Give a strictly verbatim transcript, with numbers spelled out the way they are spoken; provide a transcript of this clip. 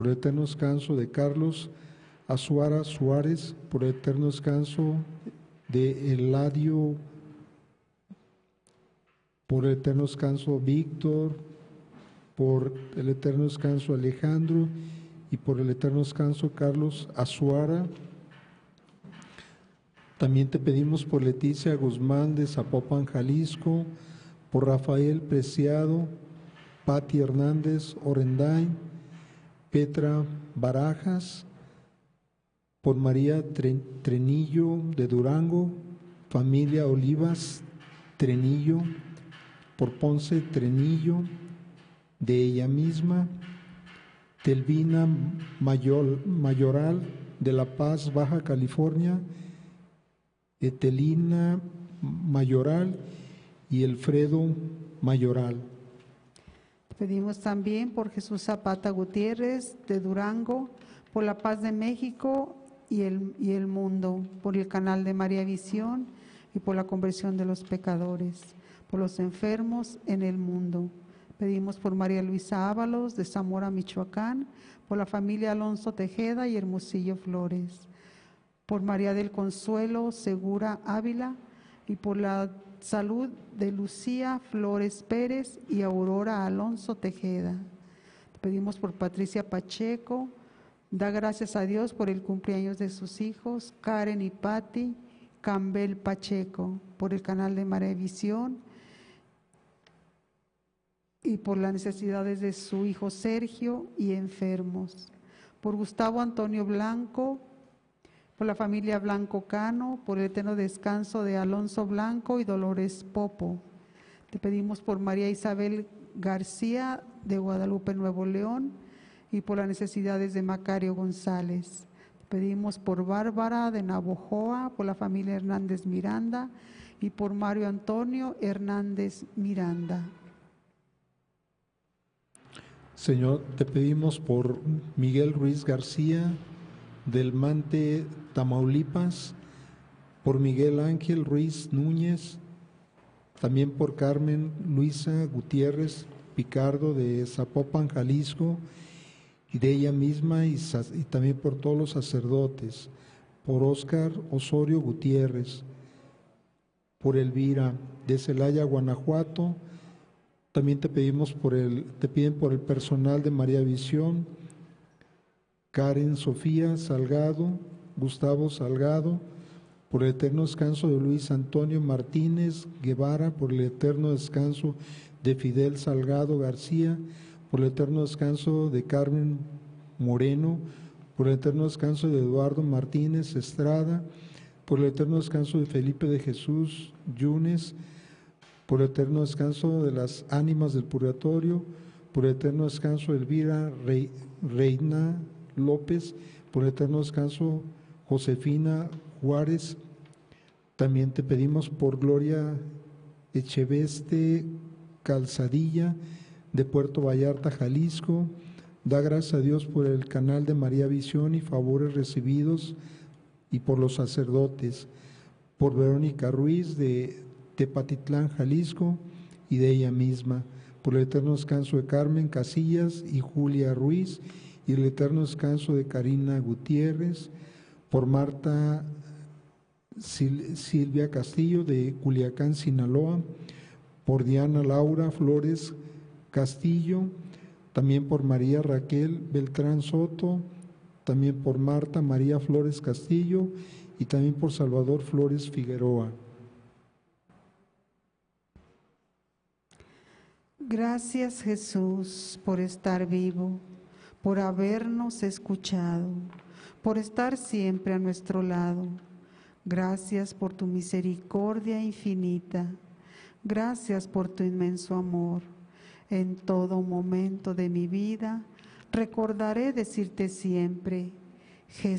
por el eterno descanso de Carlos Azuara Suárez, por el eterno descanso de Eladio, por el eterno descanso Víctor, por el eterno descanso Alejandro y por el eterno descanso Carlos Azuara. También te pedimos por Leticia Guzmán de Zapopan, Jalisco, por Rafael Preciado, Pati Hernández Orendain, Petra Barajas, por María Trenillo de Durango, familia Olivas Trenillo, por Ponce Trenillo, de ella misma, Telvina Mayor, Mayoral de La Paz, Baja California, Etelina Mayoral y Alfredo Mayoral. Pedimos también por Jesús Zapata Gutiérrez de Durango, por la paz de México y el, y el mundo, por el canal de María Visión y por la conversión de los pecadores, por los enfermos en el mundo. Pedimos por María Luisa Ábalos de Zamora, Michoacán, por la familia Alonso Tejeda y Hermosillo Flores, por María del Consuelo Segura Ávila y por la salud de Lucía Flores Pérez y Aurora Alonso Tejeda. Pedimos por Patricia Pacheco, da gracias a Dios por el cumpleaños de sus hijos, Karen y Patti Campbell Pacheco, por el canal de María Visión y por las necesidades de su hijo Sergio y enfermos, por Gustavo Antonio Blanco, por la familia Blanco Cano, por el eterno descanso de Alonso Blanco y Dolores Popo. Te pedimos por María Isabel García de Guadalupe, Nuevo León, y por las necesidades de Macario González. Te pedimos por Bárbara de Navojoa, por la familia Hernández Miranda y por Mario Antonio Hernández Miranda. Señor, te pedimos por Miguel Ruiz García del Mante, Tamaulipas, por Miguel Ángel Ruiz Núñez, también por Carmen Luisa Gutiérrez Picardo de Zapopan, Jalisco, y de ella misma y, y también por todos los sacerdotes, por Óscar Osorio Gutiérrez, por Elvira de Celaya, Guanajuato. También te pedimos por el, te piden por el personal de María Visión, Karen Sofía Salgado, Gustavo Salgado, por el eterno descanso de Luis Antonio Martínez Guevara, por el eterno descanso de Fidel Salgado García, por el eterno descanso de Carmen Moreno, por el eterno descanso de Eduardo Martínez Estrada, por el eterno descanso de Felipe de Jesús Yunes, por el eterno descanso de las ánimas del purgatorio, por el eterno descanso de Elvira Rey, Reina López, por el eterno descanso Josefina Juárez. También te pedimos por Gloria Echeveste Calzadilla de Puerto Vallarta, Jalisco. Da gracias a Dios por el canal de María Visión y favores recibidos y por los sacerdotes, por Verónica Ruiz de Tepatitlán, Jalisco, y de ella misma, por el eterno descanso de Carmen Casillas y Julia Ruiz, y el eterno descanso de Karina Gutiérrez, por Marta Sil Silvia Castillo de Culiacán, Sinaloa, por Diana Laura Flores Castillo, también por María Raquel Beltrán Soto, también por Marta María Flores Castillo y también por Salvador Flores Figueroa. Gracias, Jesús, por estar vivo, por habernos escuchado, por estar siempre a nuestro lado. Gracias por tu misericordia infinita. Gracias por tu inmenso amor. En todo momento de mi vida recordaré decirte siempre, Jesús.